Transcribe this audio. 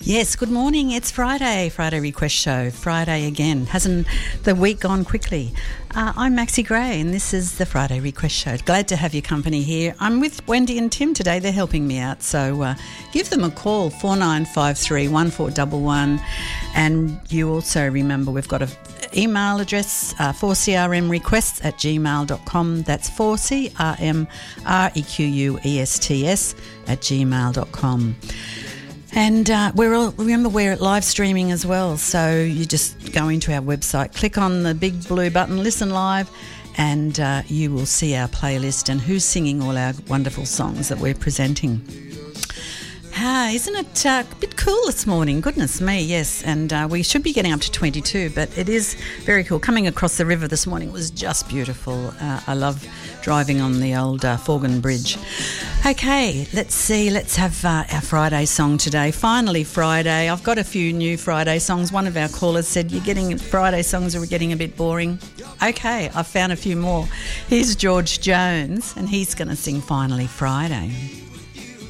Yes, good morning. It's Friday Request Show. Friday again. Hasn't the week gone quickly? I'm Maxie Gray and this is the Friday Request Show. Glad to have your company here. I'm with Wendy and Tim today. They're helping me out. So give them a call, 4953 1411. And you also remember we've got an email address, 4crmrequests@gmail.com. That's 4crmrequests@gmail.com. And remember we're live streaming as well, so you just go into our website, click on the big blue button, listen live, and you will see our playlist and who's singing all our wonderful songs that we're presenting. Isn't it a bit cool this morning? Goodness me, yes. And we should be getting up to 22, but it is very cool. Coming across the river this morning was just beautiful. I love driving on the old Forgan Bridge. Okay, let's see. Let's have our Friday song today. Finally Friday. I've got a few new Friday songs. One of our callers said, you're getting Friday songs are getting a bit boring. Okay, I've found a few more. Here's George Jones, and he's going to sing Finally Friday.